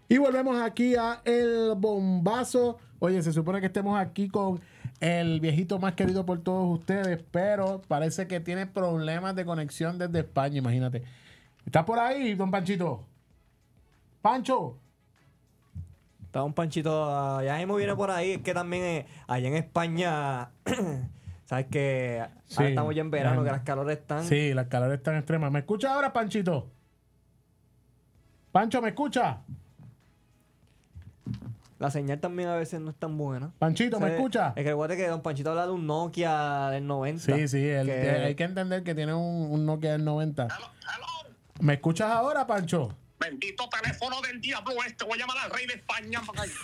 Y volvemos aquí a El Bombazo. Oye, se supone que estemos aquí con el viejito más querido por todos ustedes, pero parece que tiene problemas de conexión desde España, imagínate. ¿Estás por ahí, don Panchito? ¡Pancho! Está un Panchito, ya mismo viene por ahí, es que también allá en España, sabes que Sí, ahora estamos ya en verano, que las calores están... Sí, las calores están extremas. ¿Me escucha ahora, Panchito? Pancho, ¿me escucha? La señal también a veces no es tan buena. Panchito, ¿me escucha? Es que recuerda que don Panchito habla de un Nokia del 90. Sí, hay que entender que tiene un Nokia del 90. Hello. ¿Me escuchas ahora, Pancho? Bendito teléfono del diablo este. Voy a llamar al rey de España.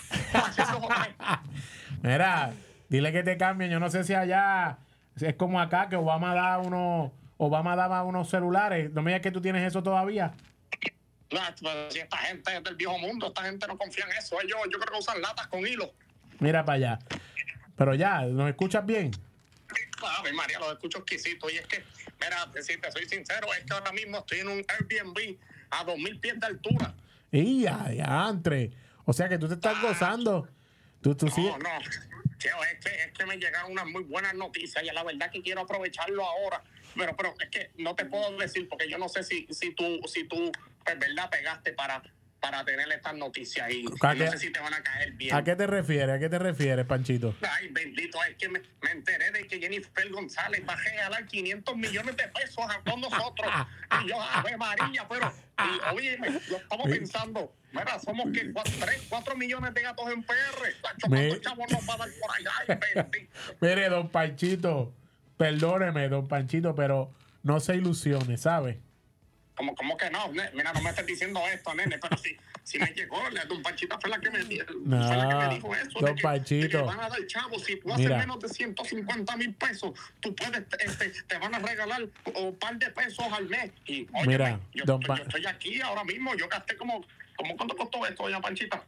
Mira, dile que te cambien. Yo no sé si allá es como acá, que Obama daba unos celulares. No me digas que tú tienes eso todavía. No, pues, si esta gente es del viejo mundo, esta gente no confía en eso. Yo creo que usan latas con hilo. Mira para allá. Pero ya, ¿nos escuchas bien? Ave María, los escucho exquisitos. Y es que, mira, si te soy sincero, es que ahora mismo estoy en un Airbnb a 2,000 pies de altura. Y ya, entre. O sea que tú te estás gozando. Tú sí. No, Cheo, es que me llegaron unas muy buenas noticias y la verdad que quiero aprovecharlo ahora. Pero es que no te puedo decir porque yo no sé si tú, pues, verdad, pegaste para tener estas noticias y no sé si te van a caer bien. ¿A qué te refieres, Panchito? Ay, bendito, es que me enteré de que Jennifer González va a regalar 500 millones de pesos a todos nosotros. Y yo, Ave María, y oye, yo estaba pensando, mira, somos que 4 millones de gatos en PR. ¿Cuántos chavos nos va a dar por allá? Ay, bendito. Mire, don Panchito, perdóneme, don Panchito, pero no se ilusione, ¿sabe? ¿Cómo que no? Mira, no me estés diciendo esto, nene, pero si me llegó, don Panchito fue la que me dijo eso. Don Panchito. De que van a dar chavos, si tú haces menos de 150,000 pesos, tú puedes, te van a regalar un par de pesos al mes. Y oye, mira, yo estoy aquí ahora mismo, yo gasté como ¿cuánto costó esto, doña Panchita?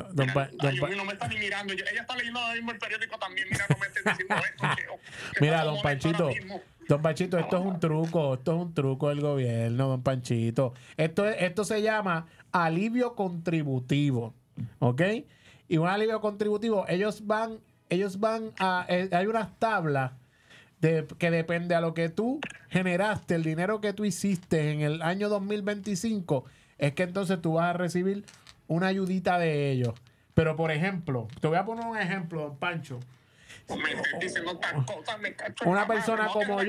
No me está ni mirando. Ella está leyendo ahora mismo el periódico también. Mira, no me estés diciendo esto. Mira, don Panchito, esto es un truco del gobierno, don Panchito. Esto se llama alivio contributivo, ¿ok? Y un alivio contributivo, ellos van a, hay unas tablas que depende a lo que tú generaste, el dinero que tú hiciste en el año 2025, es que entonces tú vas a recibir una ayudita de ellos. Pero, por ejemplo, te voy a poner un ejemplo, don Pancho. Una persona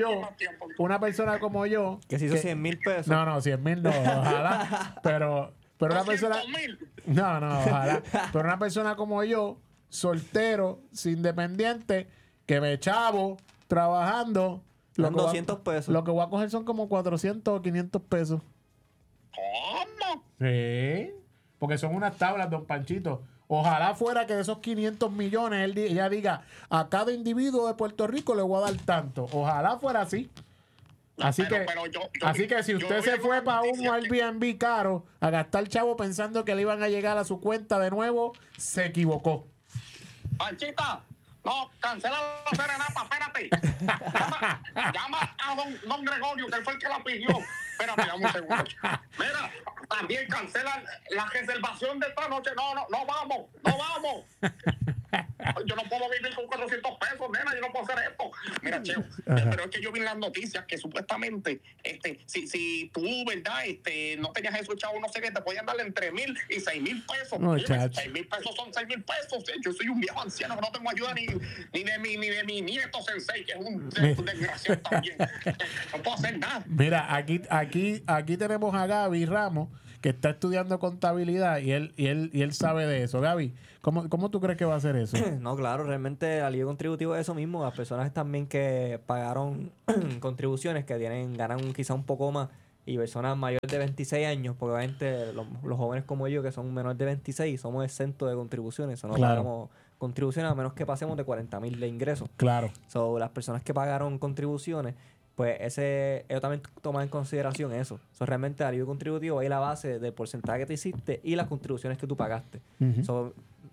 como yo, que se hizo 100,000 pesos. No, 100,000 no, ojalá. pero una persona, ojalá. Pero una persona como yo, soltero, independiente, que me chavo, trabajando, son 200 pesos. Lo que voy a coger son como 400 o 500 pesos. ¿Cómo? Sí, porque son unas tablas, don Panchito. Ojalá fuera que de esos 500 millones ella diga, a cada individuo de Puerto Rico le voy a dar tanto. Ojalá fuera así. Así que si usted se fue para un Airbnb caro a gastar chavo pensando que le iban a llegar a su cuenta de nuevo, se equivocó. Panchita, no, cancela la serenata, espérate. Llama a don Gregorio, que él fue el que la pidió. Espérate, dame un segundo. Mira, también cancela la reservación de esta noche. No vamos. Yo no puedo vivir con 400 pesos, nena, yo no puedo hacer esto. Mira, Cheo, pero es que yo vi en las noticias que supuestamente, si tú, ¿verdad? No tenías eso, chavo, no sé qué, te podían dar entre 1,000 y 6,000 pesos. No, 6,000 pesos son 6,000 pesos. Yo soy un viejo anciano que no tengo ayuda ni de mi nieto sensei, que es un desgraciado también. No puedo hacer nada. Mira, aquí tenemos a Gaby Ramos, que está estudiando contabilidad y él sabe de eso. Gaby, ¿cómo tú crees que va a hacer eso? No, claro, realmente el alivio contributivo es eso mismo. Las personas también que pagaron contribuciones, que ganan quizá un poco más, y personas mayores de 26 años, porque obviamente los jóvenes como yo, que son menores de 26, somos exentos de contribuciones. O no pagamos contribuciones a menos que pasemos de 40,000 de ingresos. Claro. So, las personas que pagaron contribuciones, pues ellos también toman en consideración eso. Realmente el alivio contributivo es la base del porcentaje que te hiciste y las contribuciones que tú pagaste.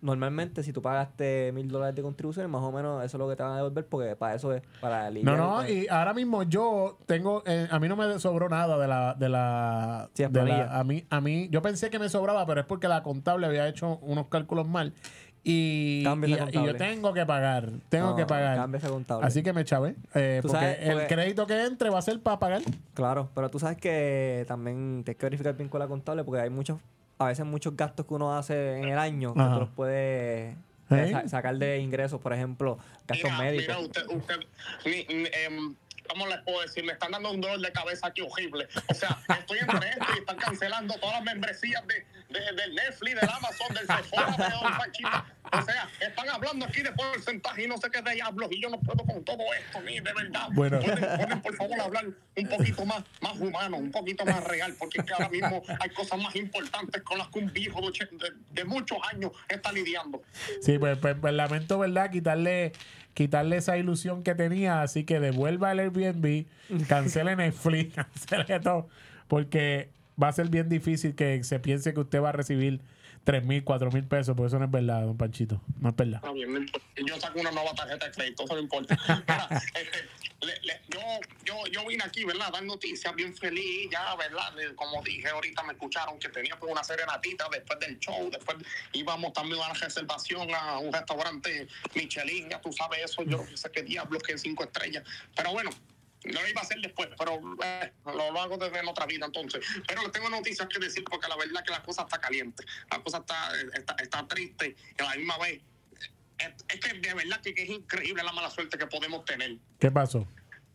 normalmente si tú pagaste $1,000 de contribuciones, más o menos eso es lo que te van a devolver, porque para eso es, para aliviar. No, y ahora mismo yo tengo, a mí no me sobró nada Sí, es planilla. a mí, yo pensé que me sobraba, pero es porque la contable había hecho unos cálculos mal. Y Cambia esa yo contable. tengo que pagar, Cambia esa contable. Así que me chavé, porque sabes, el crédito que entre va a ser para pagar. Claro, pero tú sabes que también tienes que verificar bien con la contable, porque hay a veces muchos gastos que uno hace en el año que Ajá. tú los puedes sacar de ingresos, por ejemplo, gastos médicos. Mira, usted ¿cómo les puedo decir? Me están dando un dolor de cabeza aquí horrible. O sea, estoy entre esto y están cancelando todas las membresías del Netflix, del Amazon, del Sephora, de Don Panchito. O sea, están hablando aquí de porcentaje y no sé qué diablos, y yo no puedo con todo esto, ni de verdad. Bueno. ¿Pueden, por favor, hablar un poquito más humano, un poquito más real? Porque es que ahora mismo hay cosas más importantes con las que un viejo de muchos años está lidiando. Sí, pues lamento, ¿verdad? Quitarle esa ilusión que tenía, así que devuelva el Airbnb, cancele Netflix, cancele todo, porque va a ser bien difícil que se piense que usted va a recibir 3,000, 4,000 pesos, porque eso no es verdad, don Panchito, no es verdad. Está bien, no importa. Yo saco una nueva tarjeta de crédito, eso no importa. Mira, yo vine aquí, ¿verdad? A dar noticias bien feliz, ya, ¿verdad? Como dije ahorita, me escucharon que tenía pues una serenatita después del show, después íbamos también a la reservación a un restaurante Michelin, ya tú sabes eso, yo no sé qué diablos, que 5 estrellas. Pero bueno, lo iba a hacer después, pero lo hago desde en otra vida entonces. Pero les tengo noticias que decir porque la verdad que la cosa está caliente, la cosa está triste y a la misma vez es que de verdad que es increíble la mala suerte que podemos tener. ¿Qué pasó?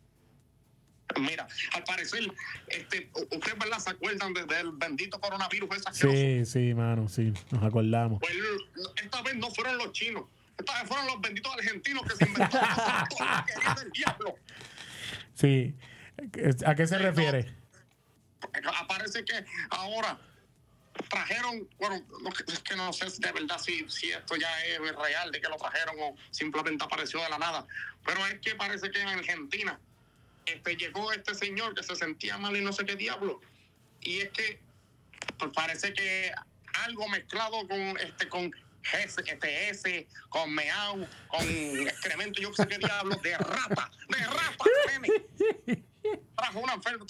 Mira, al parecer, ustedes, ¿verdad? ¿Se acuerdan del bendito coronavirus? Sí, mano, sí, nos acordamos. Pues esta vez no fueron los chinos, esta vez fueron los benditos argentinos que se inventaron toda la porquería del diablo. Sí, ¿a qué se refiere? Aparece que ahora trajeron, bueno, es que no sé de verdad si esto ya es real de que lo trajeron o simplemente apareció de la nada, pero es que parece que en Argentina llegó este señor que se sentía mal y no sé qué diablo, y es que pues parece que algo mezclado con S, con meao, con excremento, yo sé qué diablo, de rata, nene. Trajo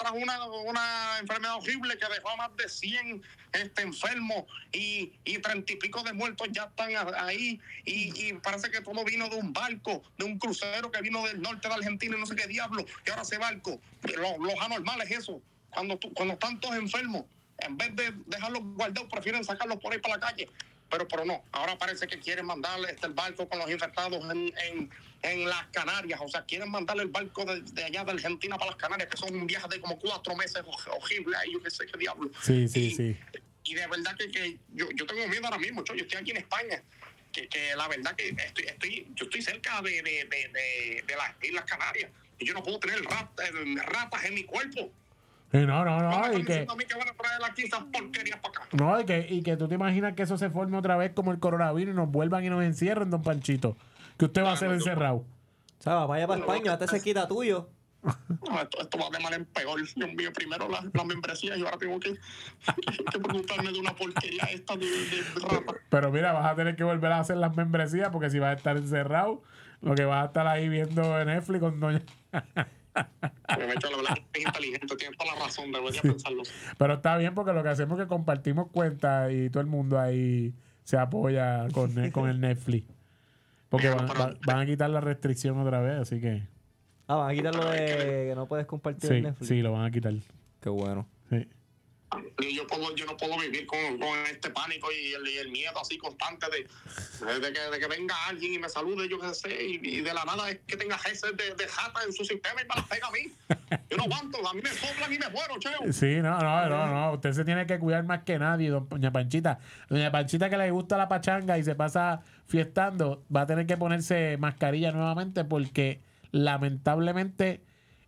una enfermedad horrible que dejó a más de 100 enfermos y 30 y pico de muertos ya están ahí, y parece que todo vino de un barco, de un crucero que vino del norte de Argentina y no sé qué diablo, y ahora ese barco, los anormales eso, cuando están todos enfermos, en vez de dejarlos guardados, prefieren sacarlos por ahí para la calle. Pero no, ahora parece que quieren mandarle el barco con los infectados en las Canarias. O sea, quieren mandarle el barco de allá de Argentina para las Canarias, que son un viaje de como 4 meses horrible. Ahí yo qué sé qué diablo. Sí. Y de verdad que yo tengo miedo ahora mismo. Yo estoy aquí en España. Que la verdad que yo estoy cerca de las Islas Canarias. Y yo no puedo tener ratas en mi cuerpo. No, y que a mí que van a traer aquí esas porquerías para acá. No, y que tú te imaginas que eso se forme otra vez como el coronavirus y nos vuelvan y nos encierren, don Panchito. Que usted va a ser encerrado. O sea, vaya para España, hasta se quita tuyo. No, esto va de mal en peor. Dios mío, primero la membresía y ahora tengo que preguntarme de una porquería esta de rata. Pero mira, vas a tener que volver a hacer las membresías porque si vas a estar encerrado, lo que vas a estar ahí viendo en Netflix con doña... Me he hecho la verdad que es inteligente, tienes toda la razón, debería pensarlo. Pero está bien porque lo que hacemos es que compartimos cuentas y todo el mundo ahí se apoya con el Netflix. Porque van a quitar la restricción otra vez, así que... van a quitar lo de que no puedes compartir el Netflix. Sí, lo van a quitar. Qué bueno. Sí. Yo no puedo vivir con este pánico y el miedo así constante de que venga alguien y me salude, yo qué sé, y de la nada es que tenga heces de jata en su sistema y me las pega a mí. Yo no aguanto, a mí me soplan y me muero, cheo. Sí, no. Usted se tiene que cuidar más que nadie, doña Panchita. Doña Panchita, que le gusta la pachanga y se pasa fiestando, va a tener que ponerse mascarilla nuevamente porque lamentablemente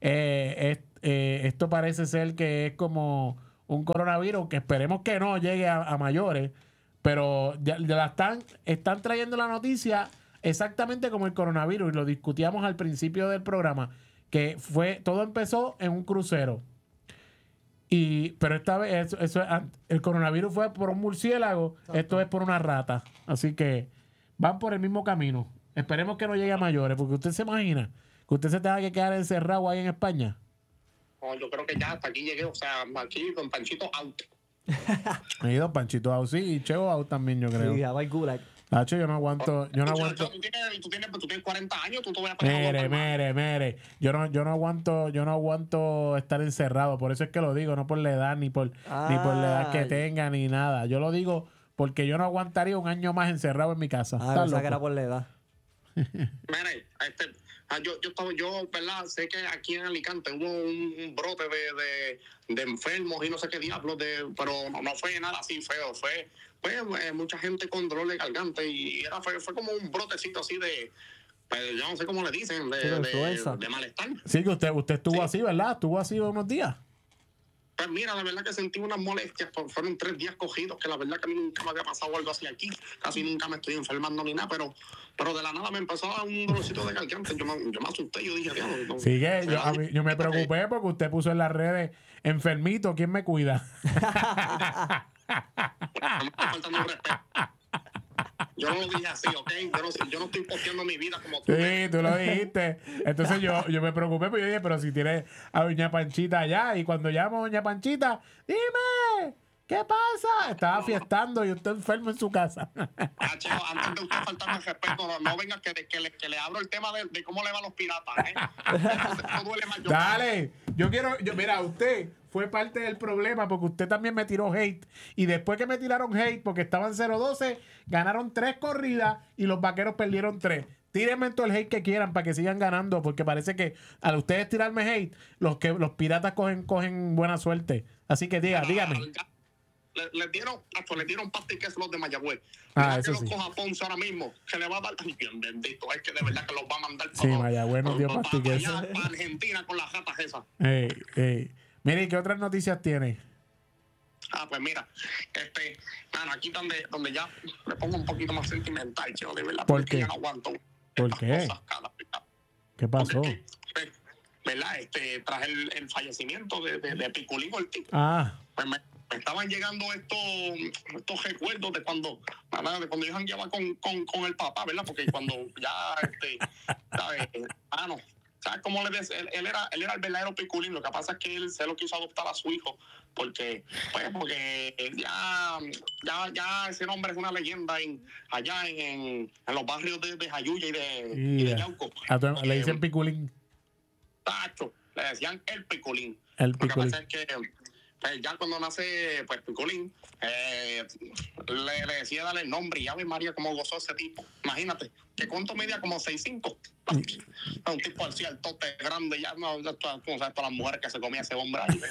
esto parece ser que es como un coronavirus que esperemos que no llegue a mayores, pero ya están trayendo la noticia exactamente como el coronavirus, y lo discutíamos al principio del programa, que todo empezó en un crucero. Pero esta vez el coronavirus fue por un murciélago. Exacto. Esto es por una rata. Así que van por el mismo camino. Esperemos que no llegue a mayores, porque usted se imagina que usted se tenga que quedar encerrado ahí en España. No, yo creo que ya hasta aquí llegué, o sea, aquí con Panchito out. He ido Panchito out, sí, y Cheo out también, yo creo. Sí, ya va el gulag. Nacho, yo no aguanto. Yo no aguanto. Tú tienes 40 años, tú todavía Mire. Yo no aguanto estar encerrado. Por eso es que lo digo, no por la edad, ni por la edad que tenga, ni nada. Yo lo digo porque yo no aguantaría un año más encerrado en mi casa. Ah, pensaba que era por la edad. Mire, yo, ¿verdad? Sé que aquí en Alicante hubo un brote de enfermos y no sé qué diablos, pero no fue nada así feo. Fue mucha gente con dolor de garganta y fue como un brotecito así de, pues, yo no sé cómo le dicen, de malestar. Sí, que usted estuvo así, ¿verdad? Estuvo así unos días. Pues mira, la verdad que sentí unas molestias, fueron 3 días cogidos, que la verdad que a mí nunca me había pasado algo así aquí, casi nunca me estoy enfermando ni nada, pero de la nada me empezó a dar un dolorcito de garganta, yo me asusté, yo dije, no, sí, que yo me preocupé porque usted puso en las redes, enfermito, ¿quién me cuida? No me está faltando el respeto. Yo no lo dije así, ¿ok? Yo no estoy posteando mi vida como tú. Sí, tú lo dijiste. Entonces yo me preocupé, pero yo dije, pero si tienes a Doña Panchita allá, y cuando llamo a Doña Panchita, dime, ¿qué pasa? Estaba fiestando y usted enfermo en su casa. Chico, antes de usted faltarme el respeto, no venga que le abro el tema de cómo le va a los piratas, ¿eh? No duele más. Dale, mira, usted fue parte del problema porque usted también me tiró hate. Y después que me tiraron hate, porque estaban 0-12, ganaron 3 corridas y los vaqueros perdieron 3. Tírenme todo el hate que quieran para que sigan ganando, porque parece que al ustedes tirarme hate, los piratas cogen buena suerte. Así que dígame. Le dieron pasta y queso los de Mayagüez. Eso que sí. los coja Ponce ahora mismo, que le va a dar, ay, bien bendito, es que de verdad que los va a mandar sí, Mayagüez nos dio pasta y queso. Para Argentina con las ratas esas. Mire, ¿qué otras noticias tiene? Pues mira, aquí donde ya me pongo un poquito más sentimental, chico, de verdad, ¿Por porque qué? ya no aguanto. ¿Por qué? ¿Qué pasó? ¿Verdad? Tras el fallecimiento de Piculín Ortiz. Pues me estaban llegando estos recuerdos de cuando yo jangueaba con el papá, ¿verdad? Porque cuando ya, ¿sabes? ¿Sabes cómo le ves? Él era el verdadero Piculín. Lo que pasa es que él se lo quiso adoptar a su hijo porque ya ese nombre es una leyenda allá en los barrios de Jayuya y de Yauco. Le dicen Piculín. Tacho, le decían el Piculín. El Piculín. Lo que pasa es que ya cuando nace pues Piculín, le decía darle el nombre y Ave María cómo gozó ese tipo. Imagínate, que cuánto medía como 6'5". Un tipo así, el tote grande, ya no, tú sabes, todas las mujeres que se comía ese hombre ahí.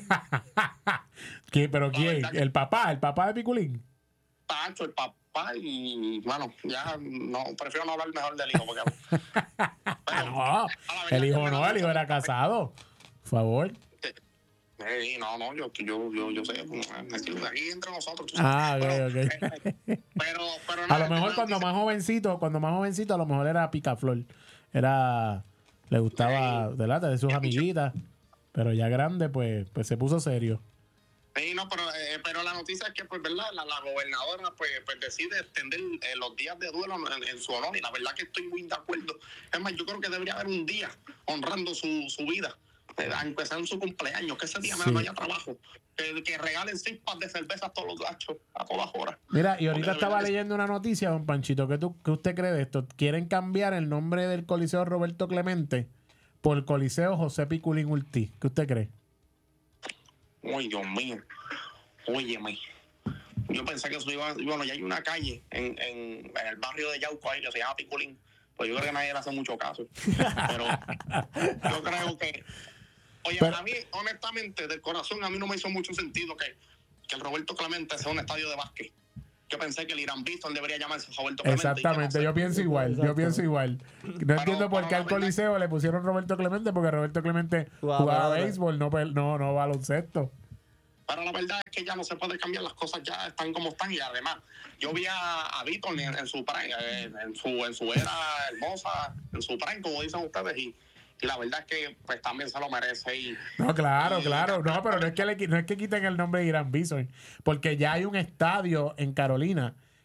¿Pero quién? ¿El papá de Piculín? Tacho, el papá, y bueno, ya no, prefiero no hablar mejor del hijo, porque no, el hijo era casado. Por favor. No, yo sé, aquí entre nosotros. Ok. Pero a lo mejor cuando más jovencito, a lo mejor era picaflor. Le gustaba de sus amiguitas, pero ya grande, pues se puso serio. Sí, no, pero la noticia es que, pues, ¿verdad? La gobernadora, pues decide extender los días de duelo en su honor, y la verdad que estoy muy de acuerdo. Es más, yo creo que debería haber un día honrando su vida. A empezar en su cumpleaños, que ese día no haya trabajo, que regalen 6 packs de cerveza a todos los gachos, a todas horas. Mira, y ahorita estaba leyendo una noticia, don Panchito, ¿qué usted cree de esto? Quieren cambiar el nombre del Coliseo Roberto Clemente por Coliseo José Piculín Ortiz. ¿Qué usted cree? Uy, Dios mío, óyeme. Yo pensé que eso bueno, ya hay una calle en el barrio de Yauco ahí que se llama Piculín, pues yo creo que nadie le hace mucho caso, pero yo creo que a mí, honestamente, del corazón, a mí no me hizo mucho sentido que el Roberto Clemente sea un estadio de básquet. Yo pensé que el Irán Bithorn debería llamarse Roberto Clemente. Exactamente, yo pienso igual. No entiendo por qué al Coliseo le pusieron Roberto Clemente, porque Roberto Clemente jugaba béisbol, no baloncesto. Pero la verdad es que ya no se puede cambiar, las cosas ya están como están, y además yo vi a Bithorn en su prime, en su era hermosa, en su prime, como dicen ustedes, y la verdad es que pues también se lo merece. No, claro. No, pero no es que quiten el nombre de Irán Bithorn, porque ya hay un estadio en Carolina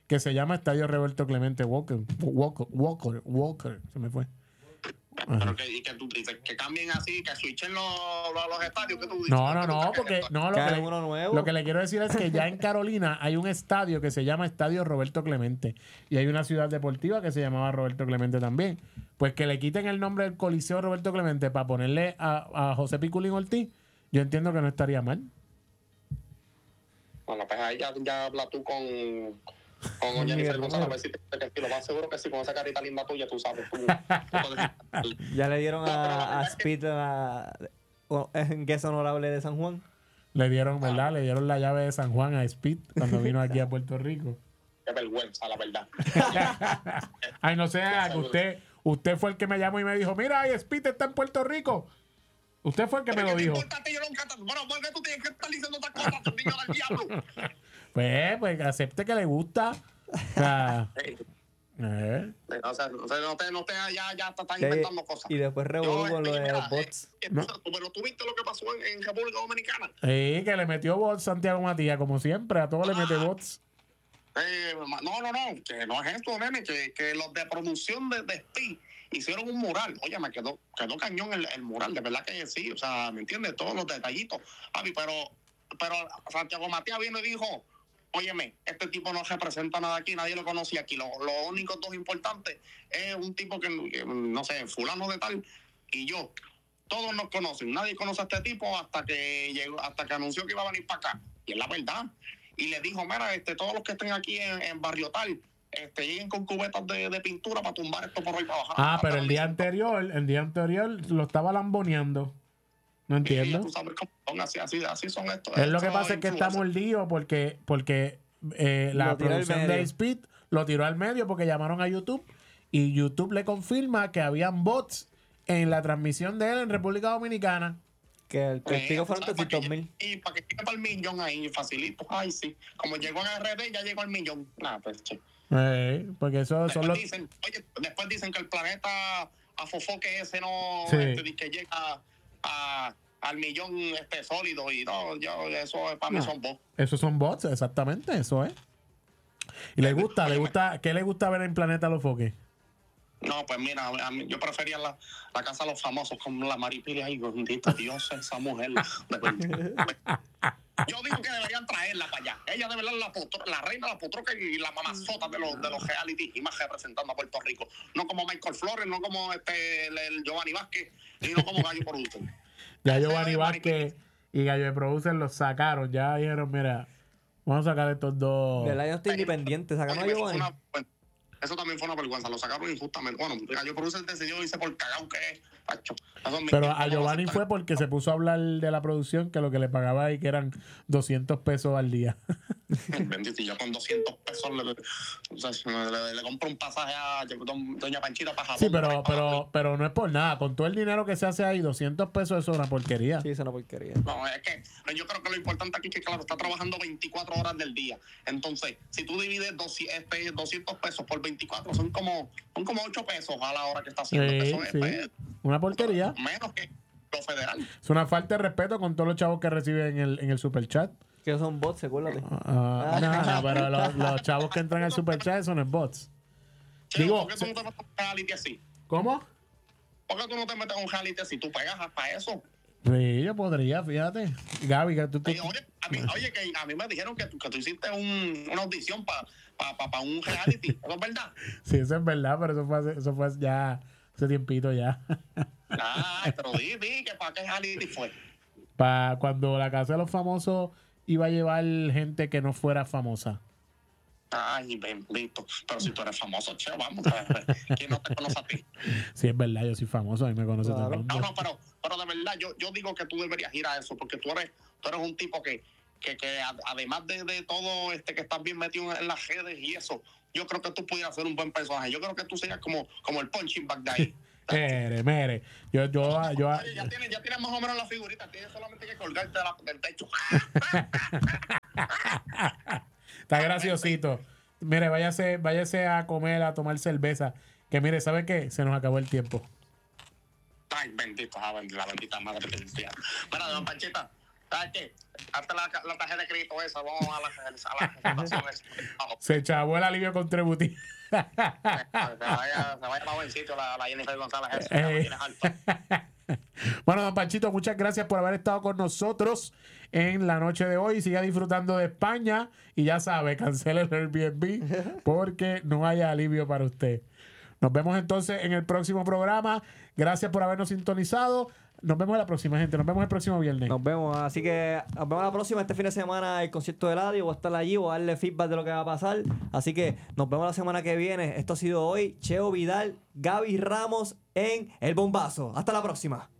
que se llama Estadio Roberto Clemente Walker, se me fue. Pero que tú dices que cambien así, que switchen los estadios que tú dices. No, porque no, Que hagan uno nuevo. lo que le quiero decir es que ya en Carolina hay un estadio que se llama Estadio Roberto Clemente y hay una ciudad deportiva que se llamaba Roberto Clemente también. Pues que le quiten el nombre del Coliseo Roberto Clemente para ponerle a José Piculín Ortiz, yo entiendo que no estaría mal. Bueno, pues ahí ya habla tú con Jennifer González, a ver si te dice que sí. Lo más seguro que sí, con esa carita linda tuya, tú sabes. Tú Ya le dieron a Speed en guest honorable de San Juan. Le dieron, ¿verdad? Le dieron la llave de San Juan a Speed cuando vino aquí a Puerto Rico. Qué vergüenza, la verdad. Ay, no sea que usted fue el que me llamó y me dijo, mira, ay, Speed está en Puerto Rico. Usted fue el que me lo dijo. Bueno, ¿por qué tú tienes que estar diciendo estas cosas, tu niño del diablo? Pues acepte que le gusta. O sea, O sea, no te ya te estás inventando cosas. Y después revolú con lo de los bots. Pero tú viste lo que pasó en República Dominicana. sí, que le metió bots Santiago Matías, como siempre, a todos le mete bots. No, que no es esto, nene, que los de producción de Speed hicieron un mural. Oye, me quedó cañón el mural, de verdad que sí, o sea, ¿me entiendes? Todos los detallitos. Javi, pero Santiago Matías vino y dijo, óyeme, este tipo no representa nada aquí, nadie lo conocía aquí. Los únicos dos importantes es un tipo que no sé, fulano de tal, y yo. Todos nos conocen, nadie conoce a este tipo hasta que anunció que iba a venir para acá. Y es la verdad. Y le dijo, mira, todos los que estén aquí en Barrio Tal, lleguen con cubetas de pintura para tumbar esto por ahí para abajo. Pero el día anterior lo estaba lamboneando. No entiendo. Tú sabes cómo son, así son estos. Es lo que pasa es que está mordido porque la producción de Speed lo tiró al medio porque llamaron a YouTube y YouTube le confirma que habían bots en la transmisión de él en República Dominicana. Que el testigo fueron 300,000. Y para que llegue para el millón ahí, facilito. Ay, sí. Como llegó en RD, ya llegó al millón. Nada, pues, che. Porque eso son los... Después dicen que el planeta afofoque ese no... Sí. que llega al millón sólido y no, eso para mí son bots. Esos son bots, exactamente, eso es. ¿Y qué le gusta ver en Planeta Alofoque? No, pues mira, a mí, yo prefería la casa de los famosos con la Maripili ahí, bendita Dios, esa mujer. Yo digo que deberían traerla para allá. Ella debe ser la reina de la potroca y la mamazota de los reality y más representando a Puerto Rico. No como Michael Flores, no como el Giovanni Vázquez y no como Gallo Producer. Ya Giovanni Vázquez y Gallo de Producer los sacaron. Ya dijeron, mira, vamos a sacar estos dos. De la yo estoy independiente, sacaron a Giovanni. Eso también fue una vergüenza, lo sacaron injustamente. Bueno, Gallo Producer decidió irse por cagado que es, Pacho. Pero a Giovanni fue porque se puso a hablar de la producción, que lo que le pagaba ahí que eran 200 pesos al día. Bendito, y yo con 200 pesos le compro un pasaje a doña Panchita para Japón. Sí, pero no es por nada. Con todo el dinero que se hace ahí, 200 pesos eso es una porquería. Sí, eso es una porquería. No, es que yo creo que lo importante aquí es que, claro, está trabajando 24 horas del día. Entonces, si tú divides 200 pesos por 24, son como 8 pesos a la hora que está haciendo. Sí. Una porquería. Menos que lo federal. Es una falta de respeto con todos los chavos que reciben en el superchat. Que son bots, acuérdate. No, pero los chavos que entran al superchat son los bots. Digo, ¿por qué tú no te metes un reality así? ¿Cómo? ¿Por qué tú no te metes un reality así? ¿Tú pegas para eso? Sí, yo podría, fíjate. Gaby, que tú... Oye, que a mí me dijeron que tú hiciste una audición para un reality. ¿Eso es verdad? Sí, eso es verdad, pero eso fue ya hace tiempito ya. Pero di que para qué reality fue. Para cuando la Casa de los Famosos iba a llevar gente que no fuera famosa. Ay, bendito. Pero si tú eres famoso, che, vamos. ¿Quién no te conoce a ti? Sí, es verdad, yo soy famoso, a mí me conoce todo el mundo. No, pero de verdad, yo digo que tú deberías ir a eso, porque tú eres un tipo que además de todo que estás bien metido en las redes y eso, yo creo que tú pudieras ser un buen personaje. Yo creo que tú serías como el punching bag de ahí. Mere. Oye, ya tienes más o menos la figurita, tienes solamente que colgarte del techo. Está graciosito. Mire, váyase a comer, a tomar cerveza. Que mire, ¿sabe qué? Se nos acabó el tiempo. Ay, bendito, la bendita madre del cielo. Mira, don Panchita, ¿Sabes qué? Hasta la tarjeta de crédito esa, vamos a la esa. Vamos. Se chavó el alivio contributivo. Se vaya para buen sitio la Jennifer González. Bueno, don Panchito, muchas gracias por haber estado con nosotros en la noche de hoy. Siga disfrutando de España y ya sabe, cancele el Airbnb porque no hay alivio para usted. Nos vemos entonces en el próximo programa. Gracias por habernos sintonizado. Nos vemos la próxima, gente. Nos vemos el próximo viernes. Nos vemos. Así que nos vemos la próxima. Este fin de semana el concierto de Eladio. Voy a estar allí. Voy a darle feedback de lo que va a pasar. Así que nos vemos la semana que viene. Esto ha sido hoy. Cheo Vidal, Gaby Ramos en El Bombazo. Hasta la próxima.